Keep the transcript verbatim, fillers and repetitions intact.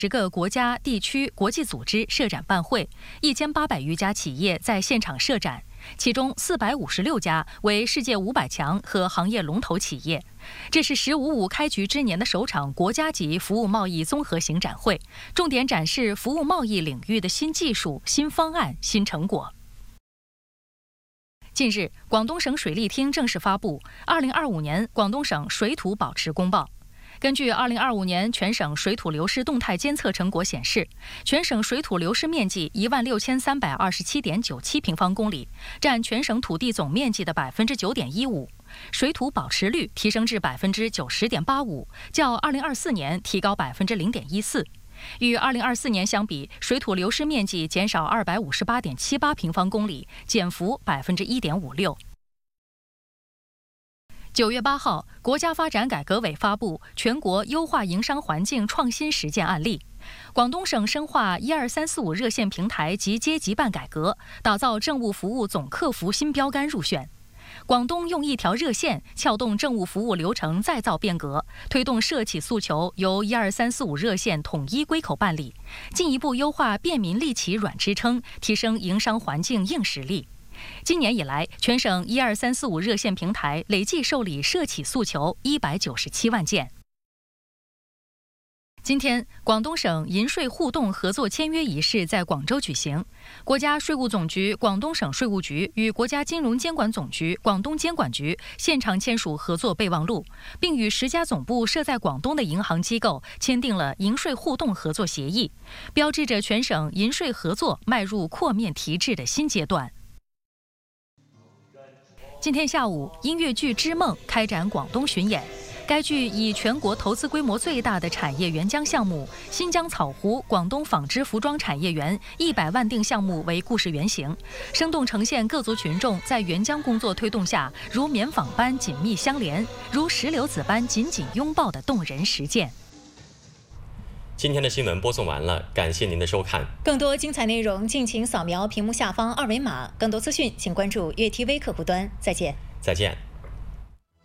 十个国家、地区、国际组织设展办会，一千八百余家企业在现场设展，其中四百五十六家为世界五百强和行业龙头企业。这是“十五五”开局之年的首场国家级服务贸易综合型展会，重点展示服务贸易领域的新技术、新方案、新成果。近日，广东省水利厅正式发布《二零二五年广东省水土保持公报》。根据二零二五年全省水土流失动态监测成果显示，全省水土流失面积一万六千三百二十七点九七平方公里，占全省土地总面积的百分之九点一五，水土保持率提升至百分之九十点八五，较二零二四年提高百分之零点一四。与二零二四年相比，水土流失面积减少二百五十八点七八平方公里，减幅百分之一点五六。九月八号，国家发展改革委发布全国优化营商环境创新实践案例。广东省深化一二三四五热线平台及阶级办改革，打造政务服务总客服新标杆入选。广东用一条热线撬动政务服务流程再造变革，推动涉企诉求由一二三四五热线统一归口办理，进一步优化便民利企软支撑，提升营商环境硬实力。今年以来，全省一二三四五热线平台累计受理涉企诉求一百九十七万件。今天，广东省银税互动合作签约仪式在广州举行。国家税务总局广东省税务局与国家金融监管总局广东监管局现场签署合作备忘录，并与十家总部设在广东的银行机构签订了银税互动合作协议，标志着全省银税合作迈入扩面提质的新阶段。今天下午，音乐剧《织梦》开展广东巡演。该剧以全国投资规模最大的产业援疆项目——新疆草湖广东纺织服装产业园一百万订项目为故事原型，生动呈现各族群众在援疆工作推动下，如棉纺般紧密相连，如石榴籽般紧紧拥抱的动人实践。 今天的新闻播送完了，感谢您的收看。 更多精彩内容，敬请扫描屏幕下方二维码。更多资讯，请关注粤 T V 客户端。再见。 再见。